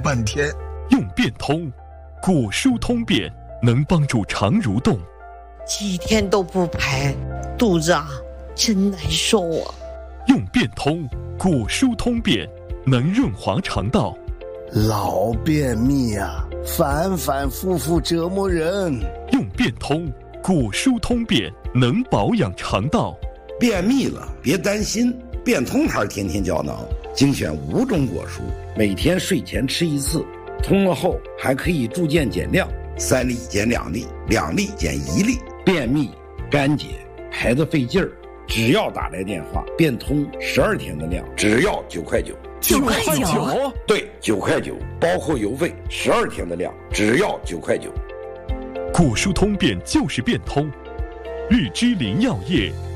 半天。 用变通，果蔬通便能帮助肠蠕动。 几天都不排，肚子真难受啊。 用变通，果蔬通便能润滑肠道。 老便秘反反复复折磨人。 用变通，果蔬通便能保养肠道。 便秘了别担心，变通牌天天胶囊精选5种果蔬，每天睡前吃1次，通了后还可以逐渐减量，3粒减2粒，2粒减1粒。便秘、干结、排得费劲儿，只要打来电话，变通12天的量，只要9块9。 9块9？ 对，9块9，包括邮费，12天的量，只要9块9。 果蔬通便就是变通，日之林药业